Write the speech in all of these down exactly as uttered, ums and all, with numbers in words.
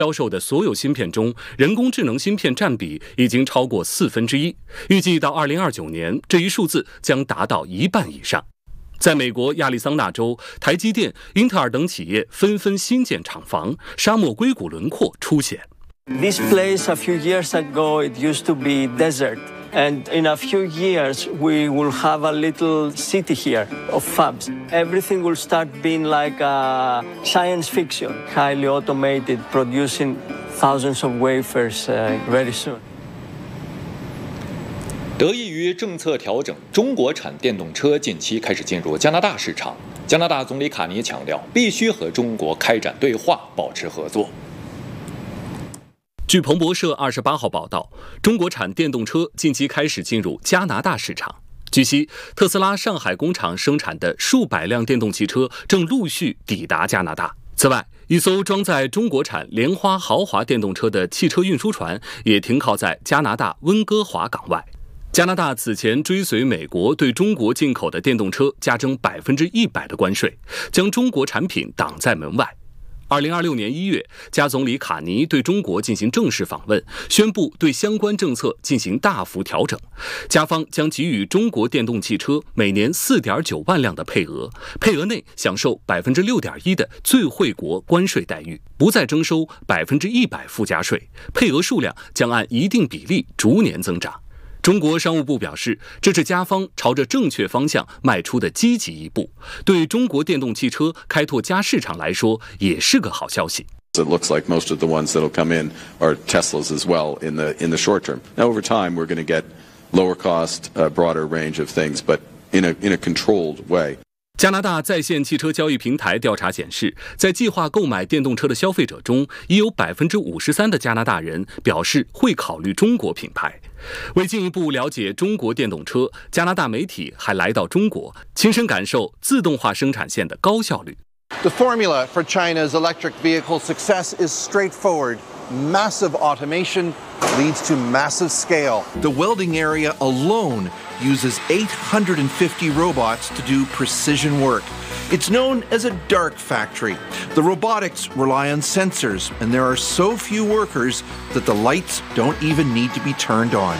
销售的所有芯片中，人工智能芯片占比已经超过四分之一，预计到二零二九年，这一数字将达到一半以上。在美国亚利桑那州，台积电、英特尔等企业纷纷新建厂房，沙漠硅谷轮廓凸显。 This place a few years ago it used to be desert, and in a few years we will have a little city here of fabs. Everything will start being like a science fiction, highly automated, producing thousands of wafers uh, very soon. 得益于政策调整，中国产电动车近期开始进入加拿大市场。加拿大总理卡尼强调，必须和中国开展对话，保持合作。 据彭博社二十八号报道，中国产电动车近期开始进入加拿大市场。据悉，特斯拉上海工厂生产的数百辆电动汽车正陆续抵达加拿大。此外，一艘装载中国产莲花豪华电动车的汽车运输船也停靠在加拿大温哥华港外。加拿大此前追随美国对中国进口的电动车加征百分之一百的关税，将中国产品挡在门外。二零二六年一月，加总理卡尼对中国进行正式访问，宣布对相关政策进行大幅调整。加方将给予中国电动汽车每年四点九万辆的配额，配额内享受百分之六点一的最惠国关税待遇，不再征收百分之一百附加税，配额数量将按一定比例逐年增长。中国商务部表示，这是加方朝着正确方向迈出的积极一步，对中国电动汽车开拓加市场来说，也是个好消息。 It looks like most of the ones that'll come in are Teslas as well in the in the short term. Now, over time, we're going to get lower cost, a broader range of things, but in a in a controlled way. 加拿大在线汽车交易平台调查显示，在计划购买电动车的消费者中，已有百分之五十三的加拿大人表示会考虑中国品牌。为进一步了解中国电动车，加拿大媒体还来到中国，亲身感受自动化生产线的高效率。 The formula for China's electric vehicle success is straightforward. Massive automation leads to massive scale. The welding area alone uses eight hundred fifty robots to do precision work. It's known as a dark factory. The robotics rely on sensors, and there are so few workers that the lights don't even need to be turned on.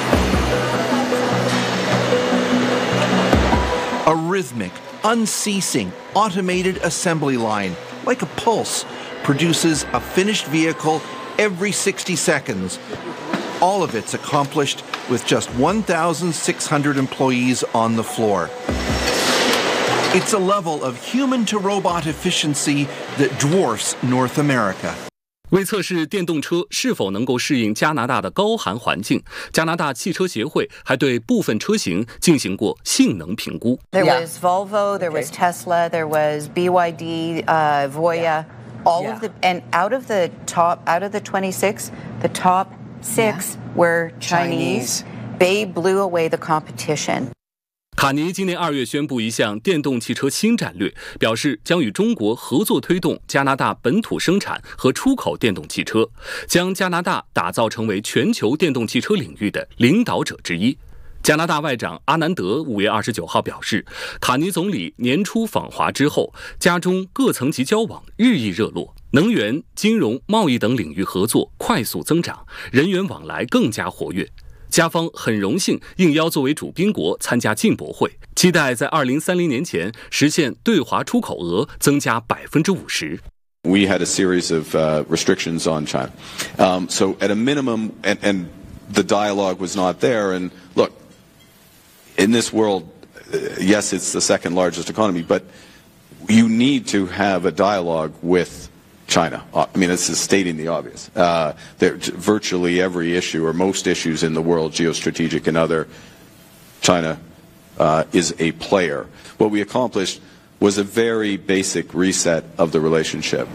A rhythmic, unceasing, automated assembly line, like a pulse, produces a finished vehicle every sixty seconds. All of it's accomplished with just one thousand six hundred employees on the floor. It's a level of human-to-robot efficiency that dwarfs North America. 为测试电动车是否能够适应加拿大的高寒环境，加拿大汽车协会还对部分车型进行过性能评估。 There was Volvo, there was Tesla, there was B Y D, uh, Voya, all of the, and out of the top, out of the twenty-six, the top six were Chinese. They blew away the competition. 卡尼今年二月宣布一项电动汽车新战略，表示将与中国合作推动加拿大本土生产和出口电动汽车，将加拿大打造成为全球电动汽车领域的领导者之一。加拿大外长阿南德五月二十九号表示，卡尼总理年初访华之后，加中各层级交往日益热络，能源、金融、贸易等领域合作快速增长，人员往来更加活跃。加方很荣幸应邀作为主宾国参加进博会，期待在二零三零年前实现对华出口额增加百分之五十。 We had a series of uh, restrictions on China, um, so at a minimum, and, and the dialogue was not there. And look, in this world, uh, yes, it's the second largest economy, but you need to have a dialogue with China. I mean, this is stating the obvious. Uh, virtually every issue, or most issues in the world, geostrategic and other, China uh, is a player. What we accomplished was a very basic reset of the relationship.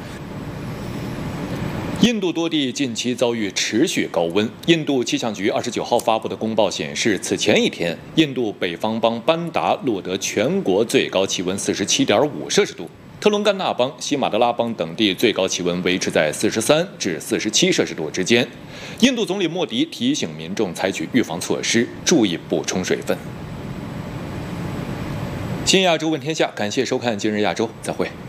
印度多地近期遭遇持续高温。印度气象局二十九号发布的公报显示，此前一天，印度北方邦班达录得全国最高气温四十七点五摄氏度。特伦甘纳邦、喜马德拉邦等地最高气温维持在四十三至四十七摄氏度之间。印度总理莫迪提醒民众采取预防措施，注意补充水分。新亚洲问天下，感谢收看今日亚洲，再会。